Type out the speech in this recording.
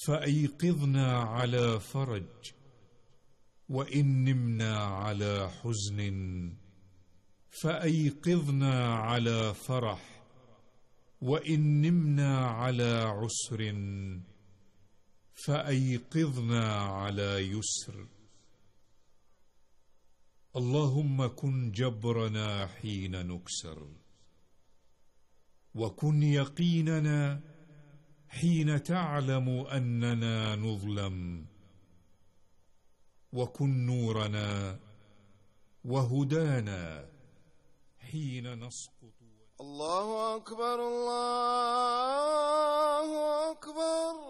فأيقظنا على فرج، وإن نمنا على حزن فأيقظنا على فرح، وإن نمنا على عسر فأيقظنا على يسر. اللهم كن جبرنا حين نكسر، وكن يقيننا حين تعلم أننا نظلم، وكن نورنا وهدانا حين نسقط. الله أكبر الله أكبر.